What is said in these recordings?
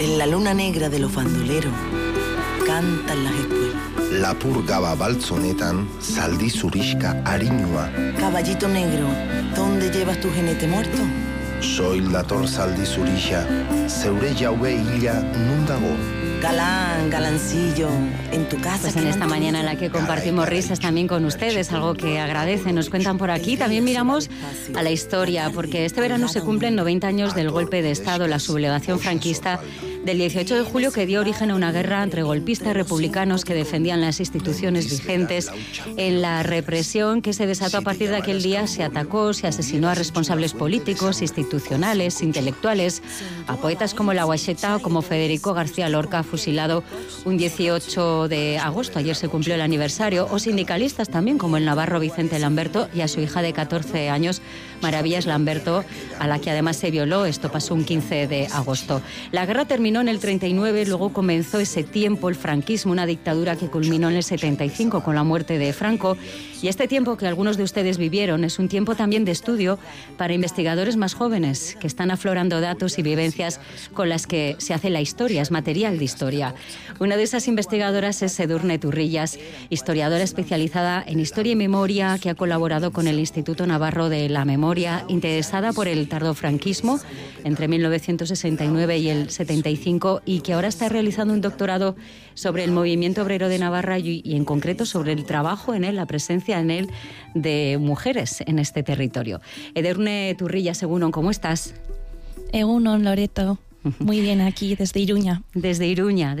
En la luna negra de los bandoleros cantan las espuelas. Lapur gaba baltzonetan, zaldi zurixka arinua. Caballito negro, ¿dónde llevas tu jinete muerto? Soil dator zaldi zurixa, zeure jaue hila nun dago. Galán, galancillo, en tu casa. Pues en esta mañana en la que compartimos risas también con ustedes, algo que agradecen, nos cuentan por aquí. También miramos a la historia, porque este verano se cumplen 90 años del golpe de Estado, la sublevación franquista del 18 de julio, que dio origen a una guerra entre golpistas y republicanos que defendían las instituciones vigentes. En la represión que se desató a partir de aquel día se atacó, se asesinó a responsables políticos, institucionales, intelectuales, a poetas como La Guacheta o como Federico García Lorca, fusilado un 18 de agosto, ayer se cumplió el aniversario, o sindicalistas también como el navarro Vicente Lamberto y a su hija de 14 años, Maravillas Lamberto, a la que además se violó. Esto pasó un 15 de agosto. La guerra terminó en el 39, luego comenzó ese tiempo, el franquismo, una dictadura que culminó en el 75 con la muerte de Franco. Y este tiempo que algunos de ustedes vivieron es un tiempo también de estudio para investigadores más jóvenes que están aflorando datos y vivencias con las que se hace la historia, es material de historia. Una de esas investigadoras es Edurne Turrillas, historiadora especializada en historia y memoria, que ha colaborado con el Instituto Navarro de la Memoria, interesada por el tardofranquismo entre 1969 y el 75, y que ahora está realizando un doctorado sobre el movimiento obrero de Navarra y en concreto sobre el trabajo en él, la presencia en él de mujeres en este territorio. Edurne Turrillas, Egunon, ¿cómo estás? Egunon, Loreto. Muy bien, aquí desde Iruña. Desde Iruña.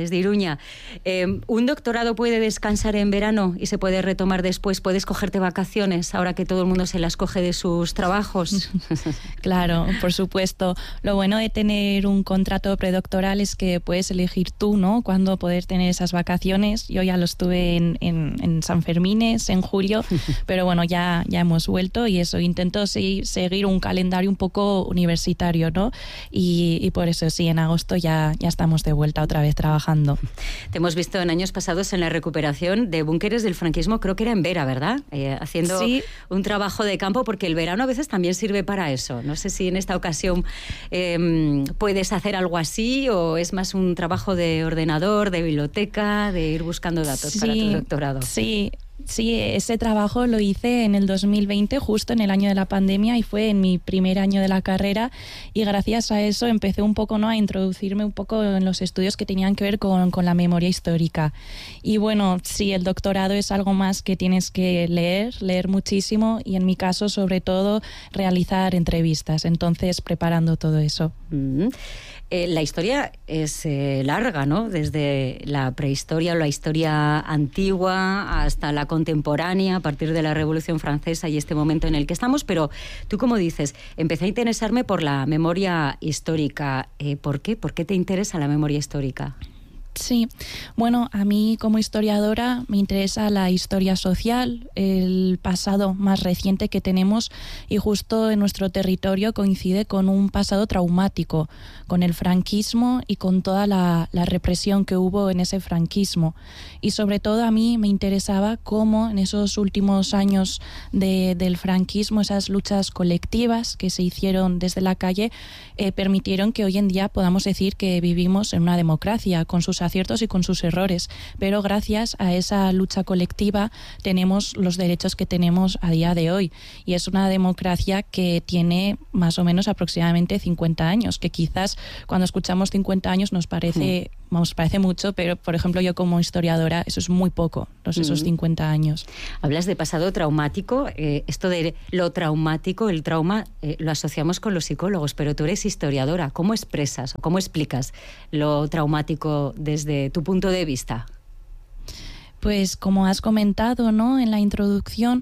¿Un doctorado puede descansar en verano y se puede retomar después? ¿Puedes cogerte vacaciones ahora que todo el mundo se las coge de sus trabajos? Claro, por supuesto. Lo bueno de tener un contrato predoctoral es que puedes elegir tú, ¿no?, cuándo poder tener esas vacaciones. Yo ya los tuve en San Fermines, en julio, pero bueno, ya hemos vuelto y eso, intento seguir un calendario un poco universitario, ¿no? Y por eso sí, en agosto ya estamos de vuelta otra vez trabajando. Te hemos visto en años pasados en la recuperación de búnkeres del franquismo, creo que era en Vera, ¿verdad? Haciendo un trabajo de campo, porque el verano a veces también sirve para eso. No sé si en esta ocasión puedes hacer algo así, o es más un trabajo de ordenador, de biblioteca, de ir buscando datos para tu doctorado. Sí, ese trabajo lo hice en el 2020, justo en el año de la pandemia, y fue en mi primer año de la carrera, y gracias a eso empecé un poco, ¿no?, a introducirme un poco en los estudios que tenían que ver con la memoria histórica. Y bueno, sí, el doctorado es algo más que tienes que leer muchísimo, y en mi caso, sobre todo, realizar entrevistas, entonces preparando todo eso. La historia es larga, ¿no? Desde la prehistoria o la historia antigua hasta la contemporánea, a partir de la Revolución Francesa y este momento en el que estamos. Pero tú, como dices, empecé a interesarme por la memoria histórica. ¿Por qué? ¿Por qué te interesa la memoria histórica? Sí, bueno, a mí como historiadora me interesa la historia social, el pasado más reciente que tenemos, y justo en nuestro territorio coincide con un pasado traumático, con el franquismo y con toda la represión que hubo en ese franquismo. Y sobre todo a mí me interesaba cómo en esos últimos años del franquismo, esas luchas colectivas que se hicieron desde la calle, permitieron que hoy en día podamos decir que vivimos en una democracia, con sus aciertos y con sus errores, pero gracias a esa lucha colectiva tenemos los derechos que tenemos a día de hoy, y es una democracia que tiene más o menos aproximadamente 50 años, que quizás cuando escuchamos 50 años nos parece mucho, pero por ejemplo yo como historiadora eso es muy poco, esos 50 años. Hablas de pasado traumático, esto de lo traumático, el trauma, lo asociamos con los psicólogos, pero tú eres historiadora. ¿Cómo expresas o cómo explicas lo traumático desde tu punto de vista? Pues como has comentado, ¿no?, en la introducción,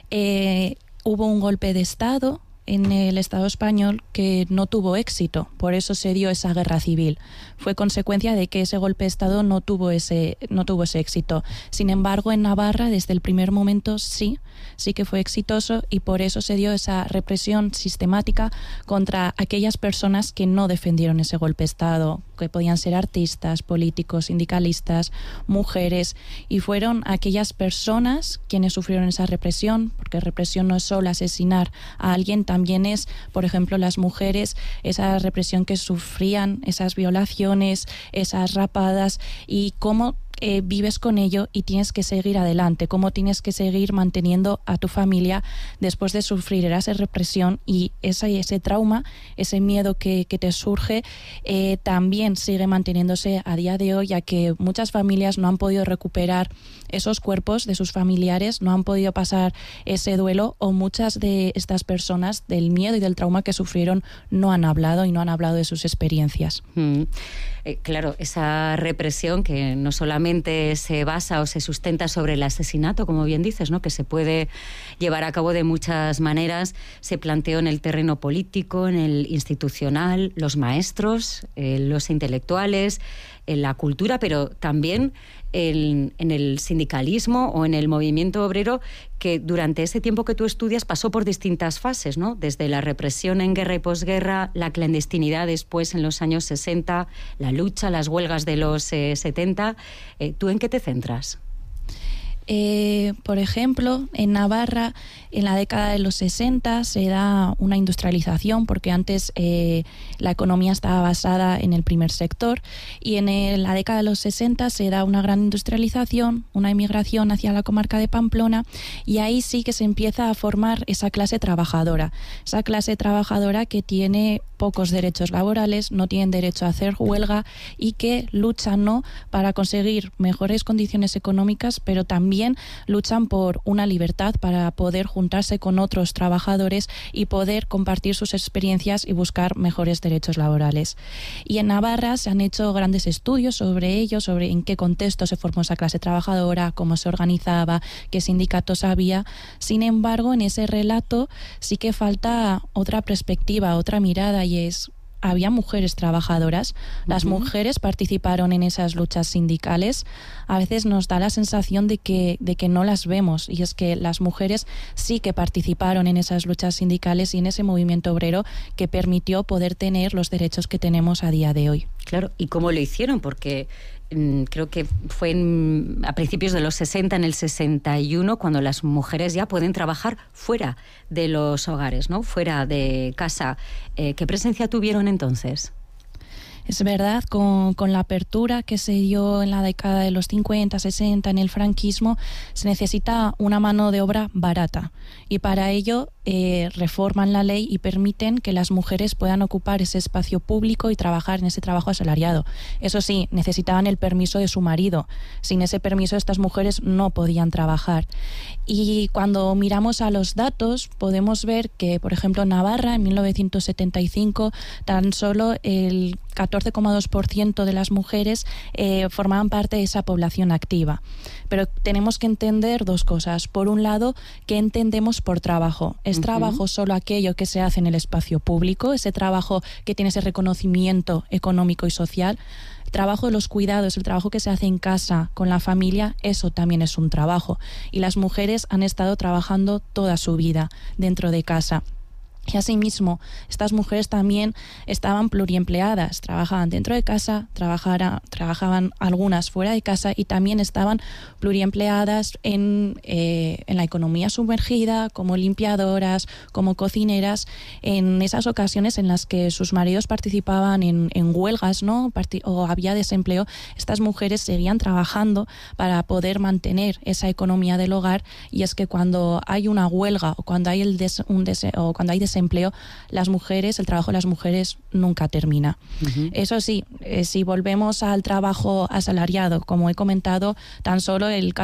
hubo un golpe de Estado en el Estado español que no tuvo éxito, por eso se dio esa guerra civil. Fue consecuencia de que ese golpe de Estado no tuvo ese éxito. Sin embargo, en Navarra, desde el primer momento, sí que fue exitoso, y por eso se dio esa represión sistemática contra aquellas personas que no defendieron ese golpe de Estado, que podían ser artistas, políticos, sindicalistas, mujeres, y fueron aquellas personas quienes sufrieron esa represión, porque represión no es solo asesinar a alguien, también es, por ejemplo, las mujeres, esa represión que sufrían, esas violaciones, esas rapadas, y cómo vives con ello y tienes que seguir adelante, cómo tienes que seguir manteniendo a tu familia después de sufrir esa represión, y ese trauma, ese miedo que te surge, también sigue manteniéndose a día de hoy, ya que muchas familias no han podido recuperar esos cuerpos de sus familiares, no han podido pasar ese duelo, o muchas de estas personas del miedo y del trauma que sufrieron no han hablado de sus experiencias. Claro, esa represión que no solamente se basa o se sustenta sobre el asesinato, como bien dices, ¿no?, que se puede llevar a cabo de muchas maneras, se planteó en el terreno político, en el institucional, los maestros, los intelectuales, en la cultura, pero también en el sindicalismo o en el movimiento obrero, que durante ese tiempo que tú estudias pasó por distintas fases, ¿no? Desde la represión en guerra y posguerra, la clandestinidad después en los años 60, la lucha, las huelgas de los 70. ¿Tú en qué te centras? Por ejemplo, en Navarra, en la década de los 60 se da una industrialización, porque antes la economía estaba basada en el primer sector, y en la década de los 60 se da una gran industrialización, una emigración hacia la comarca de Pamplona, y ahí sí que se empieza a formar esa clase trabajadora que tiene pocos derechos laborales, no tienen derecho a hacer huelga, y que luchan, ¿no?, para conseguir mejores condiciones económicas, pero también luchan por una libertad, para poder juntarse con otros trabajadores y poder compartir sus experiencias y buscar mejores derechos laborales. Y en Navarra se han hecho grandes estudios sobre ello, sobre en qué contexto se formó esa clase trabajadora, cómo se organizaba, qué sindicatos había. Sin embargo, en ese relato sí que falta otra perspectiva, otra mirada, y es: había mujeres trabajadoras, las mujeres participaron en esas luchas sindicales. A veces nos da la sensación de que no las vemos, y es que las mujeres sí que participaron en esas luchas sindicales y en ese movimiento obrero que permitió poder tener los derechos que tenemos a día de hoy. Claro, ¿y cómo lo hicieron? Porque creo que fue a principios de los 60, en el 61, cuando las mujeres ya pueden trabajar fuera de los hogares, ¿no?, fuera de casa. ¿Qué presencia tuvieron entonces? Es verdad, con la apertura que se dio en la década de los 50, 60, en el franquismo, se necesita una mano de obra barata, y para ello reforman la ley y permiten que las mujeres puedan ocupar ese espacio público y trabajar en ese trabajo asalariado. Eso sí, necesitaban el permiso de su marido. Sin ese permiso, estas mujeres no podían trabajar. Y cuando miramos a los datos, podemos ver que, por ejemplo, en Navarra, en 1975, tan solo el 14,2% de las mujeres formaban parte de esa población activa. Pero tenemos que entender dos cosas. Por un lado, ¿qué entendemos por trabajo? ¿Es trabajo solo aquello que se hace en el espacio público? ¿Ese trabajo que tiene ese reconocimiento económico y social? El trabajo de los cuidados, el trabajo que se hace en casa con la familia, eso también es un trabajo. Y las mujeres han estado trabajando toda su vida dentro de casa. Y asimismo, estas mujeres también estaban pluriempleadas, trabajaban dentro de casa, trabajaban algunas fuera de casa, y también estaban pluriempleadas en la economía sumergida, como limpiadoras, como cocineras, en esas ocasiones en las que sus maridos participaban en huelgas, ¿no?, o había desempleo. Estas mujeres seguían trabajando para poder mantener esa economía del hogar, y es que cuando hay una huelga o cuando hay desempleo, el trabajo de las mujeres nunca termina. Eso sí, si volvemos al trabajo asalariado, como he comentado, tan solo el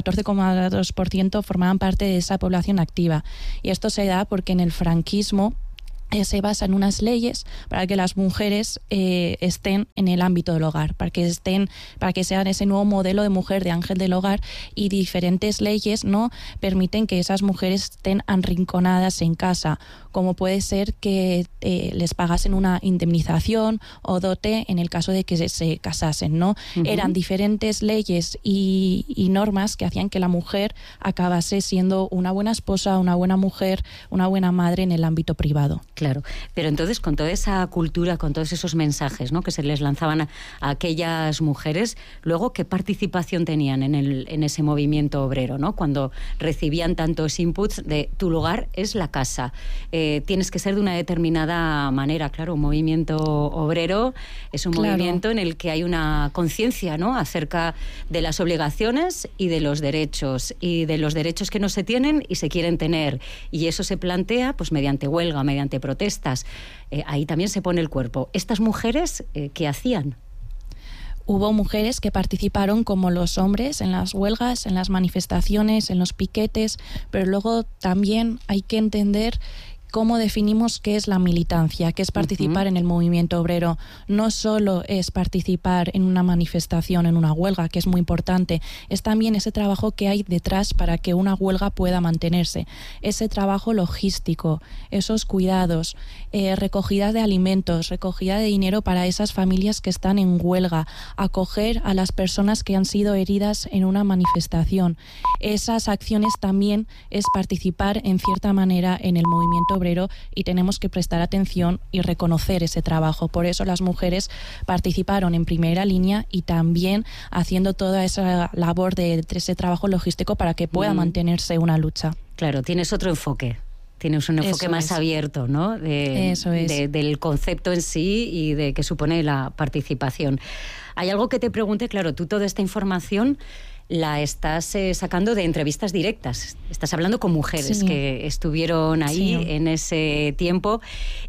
14,2% formaban parte de esa población activa. Y esto se da porque en el franquismo se basa en unas leyes para que las mujeres estén en el ámbito del hogar, para que sean ese nuevo modelo de mujer, de ángel del hogar, y diferentes leyes no permiten que esas mujeres estén arrinconadas en casa, como puede ser que les pagasen una indemnización o dote en el caso de que se casasen, ¿no? Eran diferentes leyes y normas que hacían que la mujer acabase siendo una buena esposa, una buena mujer, una buena madre en el ámbito privado. Claro, pero entonces con toda esa cultura, con todos esos mensajes, ¿no?, que se les lanzaban a aquellas mujeres, luego, ¿qué participación tenían en ese movimiento obrero, ¿no? Cuando recibían tantos inputs de tu lugar es la casa, tienes que ser de una determinada manera. Claro, un movimiento obrero es un movimiento en el que hay una conciencia, ¿no?, acerca de las obligaciones y de los derechos que no se tienen y se quieren tener, y eso se plantea pues mediante huelga, mediante protestas. Ahí también se pone el cuerpo. ¿Estas mujeres qué hacían? Hubo mujeres que participaron como los hombres en las huelgas, en las manifestaciones, en los piquetes, pero luego también hay que entender cómo definimos qué es la militancia, qué es participar en el movimiento obrero. No solo es participar en una manifestación, en una huelga, que es muy importante, es también ese trabajo que hay detrás para que una huelga pueda mantenerse, ese trabajo logístico, esos cuidados, recogida de alimentos, recogida de dinero para esas familias que están en huelga, acoger a las personas que han sido heridas en una manifestación. Esas acciones también es participar en cierta manera en el movimiento obrero, y tenemos que prestar atención y reconocer ese trabajo. Por eso las mujeres participaron en primera línea y también haciendo toda esa labor de ese trabajo logístico para que pueda mantenerse una lucha. Claro, tienes otro enfoque. Tienes un enfoque más abierto, ¿no? Del concepto en sí y de qué supone la participación. Hay algo que te pregunte, claro, tú toda esta información la estás sacando de entrevistas directas. Estás hablando con mujeres que estuvieron ahí en ese tiempo.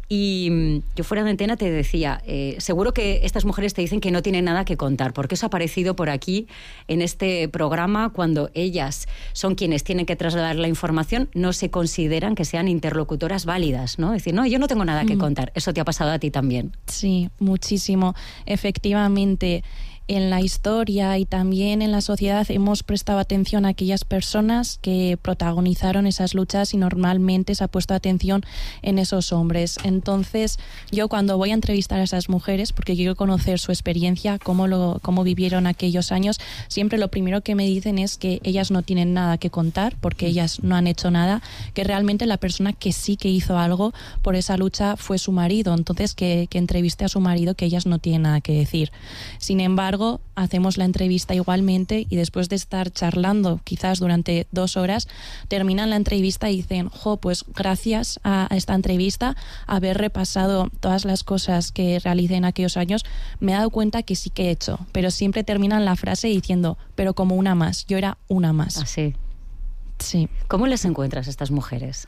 Y yo fuera de antena te decía, seguro que estas mujeres te dicen que no tienen nada que contar, porque eso ha aparecido por aquí en este programa. Cuando ellas son quienes tienen que trasladar la información, no se consideran que sean interlocutoras válidas, ¿no? Es decir, no, yo no tengo nada que contar. Eso te ha pasado a ti también. Sí, muchísimo. Efectivamente, en la historia y también en la sociedad hemos prestado atención a aquellas personas que protagonizaron esas luchas y normalmente se ha puesto atención en esos hombres. Entonces, yo cuando voy a entrevistar a esas mujeres, porque quiero conocer su experiencia, cómo vivieron aquellos años, siempre lo primero que me dicen es que ellas no tienen nada que contar porque ellas no han hecho nada, que realmente la persona que sí que hizo algo por esa lucha fue su marido. Entonces, que entreviste a su marido, que ellas no tienen nada que decir. Sin embargo, hacemos la entrevista igualmente y después de estar charlando quizás durante 2 horas, terminan la entrevista y dicen, pues gracias a esta entrevista, haber repasado todas las cosas que realicé en aquellos años, me he dado cuenta que sí que he hecho, pero siempre terminan la frase diciendo, pero como una más, yo era una más. ¿Ah, sí? Sí. ¿Cómo les encuentras a estas mujeres?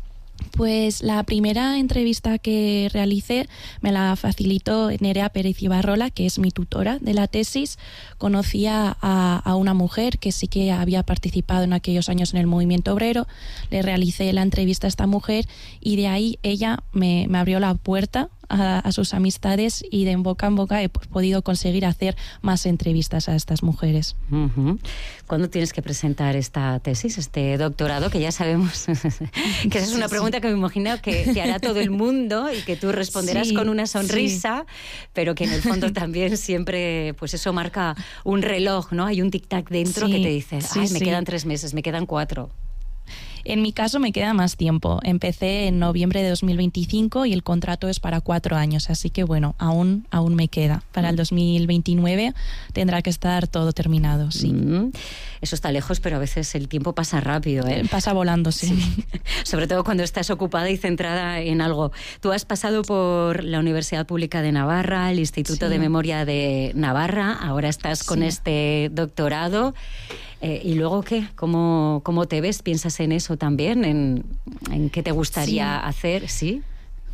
Pues la primera entrevista que realicé me la facilitó Nerea Pérez Ibarrola, que es mi tutora de la tesis. Conocía a una mujer que sí que había participado en aquellos años en el movimiento obrero. Le realicé la entrevista a esta mujer y de ahí ella me abrió la puerta a sus amistades y de boca en boca he podido conseguir hacer más entrevistas a estas mujeres. ¿Cuándo tienes que presentar esta tesis, este doctorado? Que ya sabemos que esa es una pregunta que me imagino que te hará todo el mundo y que tú responderás con una sonrisa, pero que en el fondo también siempre, pues eso marca un reloj, ¿no? Hay un tic-tac dentro que te dice, me quedan 3 meses, me quedan 4. En mi caso me queda más tiempo. Empecé en noviembre de 2025 y el contrato es para 4 años, así que bueno, aún me queda. Para el 2029 tendrá que estar todo terminado, sí. Eso está lejos, pero a veces el tiempo pasa rápido, ¿eh? Pasa volando, sí. Sobre todo cuando estás ocupada y centrada en algo. Tú has pasado por la Universidad Pública de Navarra, el Instituto de Memoria de Navarra, ahora estás con este doctorado. ¿Y luego qué? ¿Cómo te ves? ¿Piensas en eso también? ¿En qué te gustaría hacer? ¿Sí?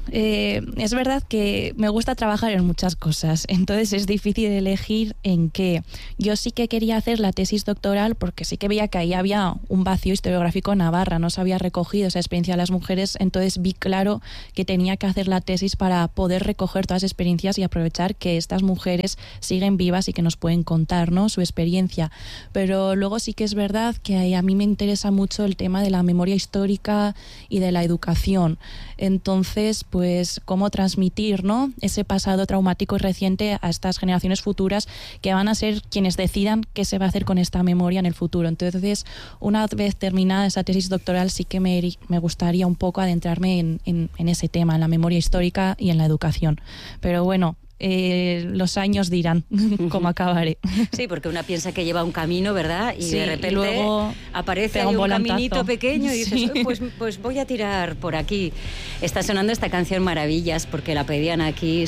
es verdad que me gusta trabajar en muchas cosas, entonces es difícil elegir en qué. Yo sí que quería hacer la tesis doctoral porque sí que veía que ahí había un vacío historiográfico en Navarra, no se había recogido esa experiencia de las mujeres, entonces vi claro que tenía que hacer la tesis para poder recoger todas las experiencias y aprovechar que estas mujeres siguen vivas y que nos pueden contar, ¿no?, su experiencia. Pero luego sí que es verdad que a mí me interesa mucho el tema de la memoria histórica y de la educación. Entonces, pues cómo transmitir, ¿no?, ese pasado traumático y reciente a estas generaciones futuras que van a ser quienes decidan qué se va a hacer con esta memoria en el futuro. Entonces, una vez terminada esa tesis doctoral, sí que me gustaría un poco adentrarme en ese tema, en la memoria histórica y en la educación. Pero bueno, los años dirán cómo acabaré. Sí, porque una piensa que lleva un camino, ¿verdad? Y sí, de repente luego aparece un caminito pequeño y dices, sí, pues voy a tirar por aquí. Está sonando esta canción Maravillas, porque la pedían aquí,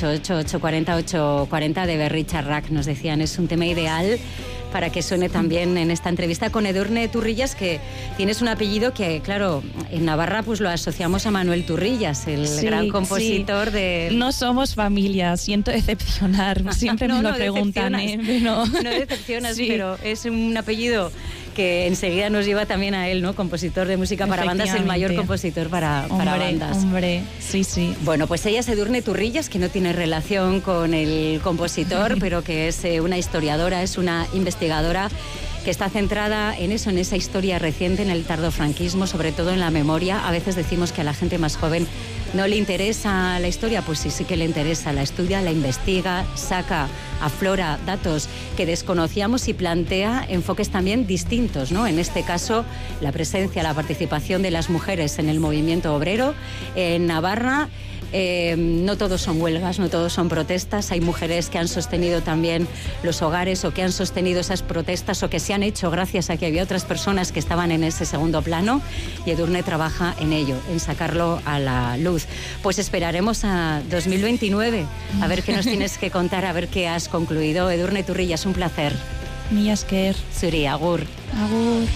688-840-840 de Berry Charrac. Nos decían, es un tema ideal para que suene también en esta entrevista con Edurne Turrillas, que tienes un apellido que, claro, en Navarra pues lo asociamos a Manuel Turrillas, el gran compositor de... No somos familia, siento decepcionar, siempre me lo preguntan. No decepcionas, pero es un apellido que enseguida nos lleva también a él, ¿no? Compositor de música para bandas, el mayor compositor para bandas. Hombre, sí. Bueno, pues ella es Edurne Turrillas, que no tiene relación con el compositor, pero que es una historiadora, es una investigadora que está centrada en eso, en esa historia reciente, en el tardofranquismo, sobre todo en la memoria. A veces decimos que a la gente más joven no le interesa la historia, pues sí que le interesa, la estudia, la investiga, saca, aflora datos que desconocíamos y plantea enfoques también distintos, ¿no? En este caso, la presencia, la participación de las mujeres en el movimiento obrero en Navarra. No todos son huelgas, no todos son protestas. Hay mujeres que han sostenido también los hogares o que han sostenido esas protestas o que se han hecho gracias a que había otras personas que estaban en ese segundo plano, y Edurne trabaja en ello, en sacarlo a la luz. Pues esperaremos a 2029 a ver qué nos tienes que contar, a ver qué has concluido. Edurne Turrillas, un placer. Mila esker. Zuri, agur. Agur.